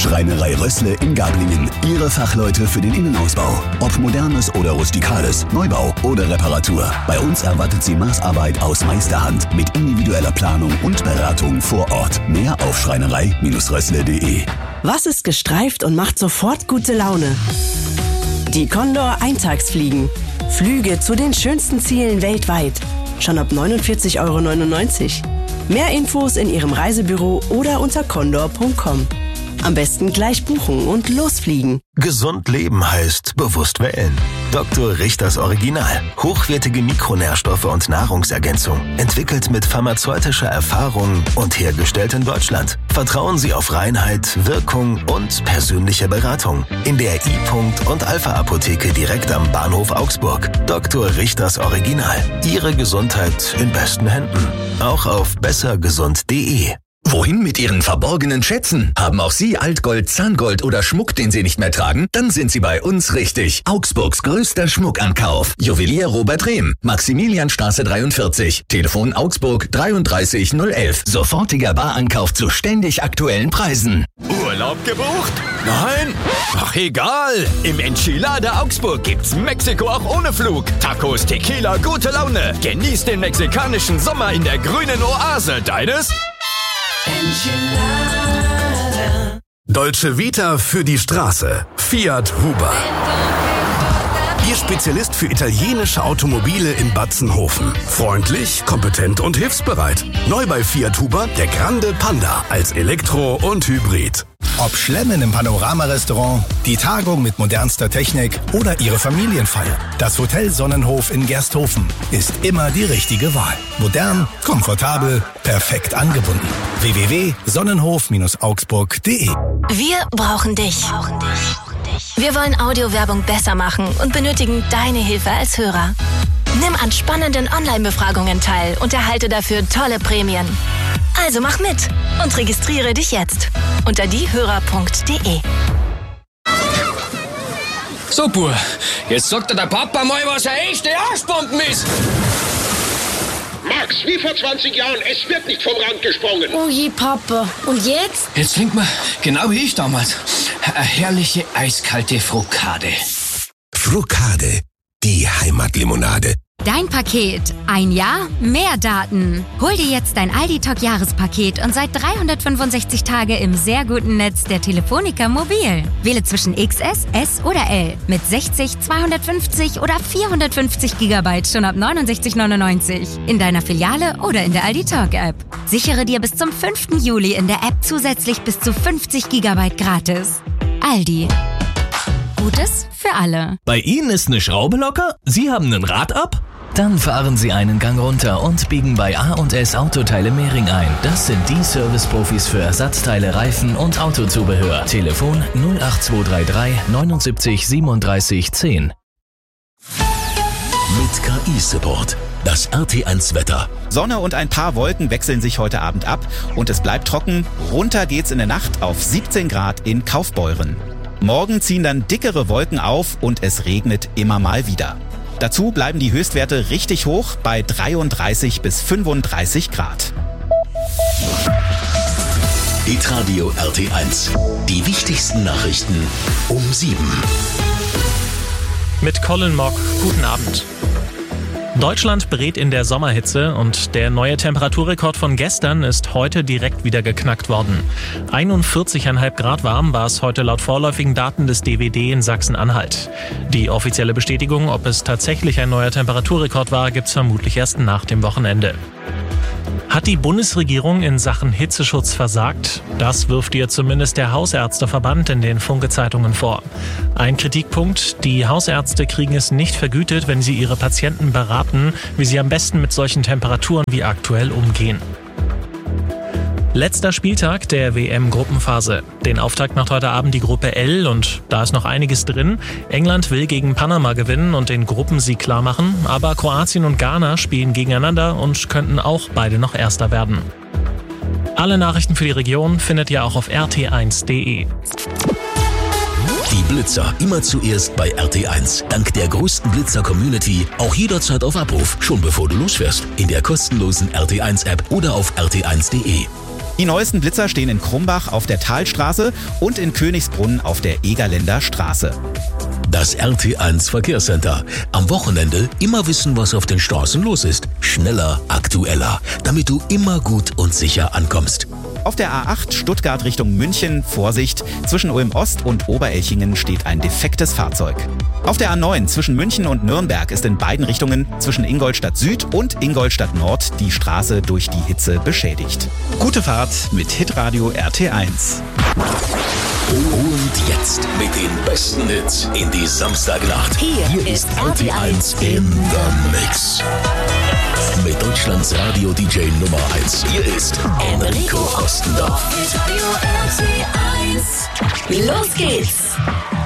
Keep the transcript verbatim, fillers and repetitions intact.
Schreinerei Rössle in Gablingen. Ihre Fachleute für den Innenausbau. Ob modernes oder rustikales, Neubau oder Reparatur. Bei uns erwartet Sie Maßarbeit aus Meisterhand mit individueller Planung und Beratung vor Ort. Mehr auf schreinerei Rössle punkt de. Was ist gestreift und macht sofort gute Laune? Die Condor Eintagsfliegen. Flüge zu den schönsten Zielen weltweit. Schon ab neunundvierzig Euro neunundneunzig. Mehr Infos in Ihrem Reisebüro oder unter condor punkt com. Am besten gleich buchen und losfliegen. Gesund leben heißt bewusst wählen. Doktor Richters Original. Hochwertige Mikronährstoffe und Nahrungsergänzung. Entwickelt mit pharmazeutischer Erfahrung und hergestellt in Deutschland. Vertrauen Sie auf Reinheit, Wirkung und persönliche Beratung. In der I- und Alpha-Apotheke direkt am Bahnhof Augsburg. Doktor Richters Original. Ihre Gesundheit in besten Händen. Auch auf besser gesund punkt de. Wohin mit Ihren verborgenen Schätzen? Haben auch Sie Altgold, Zahngold oder Schmuck, den Sie nicht mehr tragen? Dann sind Sie bei uns richtig. Augsburgs größter Schmuckankauf. Juwelier Robert Rehm. Maximilianstraße dreiundvierzig. Telefon Augsburg dreiunddreißig null elf. Sofortiger Barankauf zu ständig aktuellen Preisen. Urlaub gebucht? Nein? Ach egal. Im Enchilada Augsburg gibt's Mexiko auch ohne Flug. Tacos, Tequila, gute Laune. Genießt den mexikanischen Sommer in der grünen Oase. Deines? Enchilada. Dolce Vita für die Straße. Fiat Huber. Ihr Spezialist für italienische Automobile in Batzenhofen. Freundlich, kompetent und hilfsbereit. Neu bei Fiat Huber der Grande Panda als Elektro und Hybrid. Ob Schlemmen im Panorama-Restaurant, die Tagung mit modernster Technik oder Ihre Familienfeier. Das Hotel Sonnenhof in Gersthofen ist immer die richtige Wahl. Modern, komfortabel, perfekt angebunden. w w w punkt sonnenhof augsburg punkt de. Wir brauchen dich. Wir wollen Audiowerbung besser machen und benötigen deine Hilfe als Hörer. Nimm an spannenden Online-Befragungen teil und erhalte dafür tolle Prämien. Also mach mit und registriere dich jetzt unter diehörer punkt de. So, Bur, jetzt sagt dir der Papa mal, was eine echte Arschbomben ist. Max, wie vor zwanzig Jahren, es wird nicht vom Rand gesprungen. Oh je, Papa. Und jetzt? Jetzt trinkt man, genau wie ich damals, eine herrliche eiskalte Frukade. Frukade, die Heimatlimonade. Dein Paket. Ein Jahr, mehr Daten. Hol dir jetzt dein Aldi-Talk-Jahrespaket und seit dreihundertfünfundsechzig Tage im sehr guten Netz der Telefonica Mobil. Wähle zwischen X S, S oder L mit sechzig, zweihundertfünfzig oder vierhundertfünfzig Gigabyte schon ab neunundsechzig neunundneunzig. In deiner Filiale oder in der Aldi-Talk-App. Sichere dir bis zum fünften Juli in der App zusätzlich bis zu fünfzig Gigabyte gratis. Aldi. Gutes für alle. Bei Ihnen ist eine Schraube locker? Sie haben ein Rad ab? Dann fahren Sie einen Gang runter und biegen bei A und S Autoteile Mehring ein. Das sind die Service-Profis für Ersatzteile, Reifen und Autozubehör. Telefon null acht zwei drei drei neunundsiebzig siebenunddreißig zehn. Mit K I-Support. Das R T eins Wetter. Sonne und ein paar Wolken wechseln sich heute Abend ab und es bleibt trocken. Runter geht's in der Nacht auf siebzehn Grad in Kaufbeuren. Morgen ziehen dann dickere Wolken auf und es regnet immer mal wieder. Dazu bleiben die Höchstwerte richtig hoch bei dreiunddreißig bis fünfunddreißig Grad. Hitradio R T eins. Die wichtigsten Nachrichten um sieben. Mit Colin Mock, guten Abend. Deutschland berät in der Sommerhitze und der neue Temperaturrekord von gestern ist heute direkt wieder geknackt worden. einundvierzig Komma fünf Grad warm war es heute laut vorläufigen Daten des D W D in Sachsen-Anhalt. Die offizielle Bestätigung, ob es tatsächlich ein neuer Temperaturrekord war, gibt's vermutlich erst nach dem Wochenende. Hat die Bundesregierung in Sachen Hitzeschutz versagt? Das wirft ihr zumindest der Hausärzteverband in den Funke-Zeitungen vor. Ein Kritikpunkt: Die Hausärzte kriegen es nicht vergütet, wenn sie ihre Patienten beraten, wie sie am besten mit solchen Temperaturen wie aktuell umgehen. Letzter Spieltag der W M-Gruppenphase. Den Auftakt macht heute Abend die Gruppe L und da ist noch einiges drin. England will gegen Panama gewinnen und den Gruppensieg klarmachen, aber Kroatien und Ghana spielen gegeneinander und könnten auch beide noch Erster werden. Alle Nachrichten für die Region findet ihr auch auf r t eins punkt de. Die Blitzer immer zuerst bei R T eins. Dank der größten Blitzer-Community auch jederzeit auf Abruf, schon bevor du losfährst. In der kostenlosen R T eins App oder auf r t eins punkt de. Die neuesten Blitzer stehen in Krumbach auf der Talstraße und in Königsbrunn auf der Egerländer Straße. Das R T eins Verkehrscenter. Am Wochenende immer wissen, was auf den Straßen los ist. Schneller, aktueller, damit du immer gut und sicher ankommst. Auf der A acht Stuttgart Richtung München, Vorsicht, zwischen Ulm-Ost und Oberelchingen steht ein defektes Fahrzeug. Auf der A neun zwischen München und Nürnberg ist in beiden Richtungen zwischen Ingolstadt Süd und Ingolstadt Nord die Straße durch die Hitze beschädigt. Gute Fahrt mit Hitradio R T eins. Und jetzt mit den besten Hits in die Samstagnacht. Hier, Hier ist R T eins in the Mix. Mit Deutschlands Radio-D J Nummer eins. Hier ist Enrico Ostendorf. Radio R T eins. Los geht's!